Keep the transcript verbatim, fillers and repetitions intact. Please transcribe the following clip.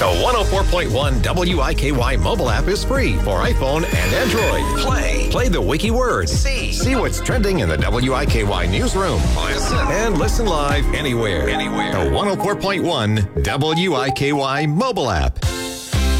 The one oh four point one W I K Y mobile app is free for iPhone and Android. Play. Play the wiki words. See. See what's trending in the W I K Y newsroom. Listen. And listen live anywhere. Anywhere. The one oh four point one W I K Y mobile app.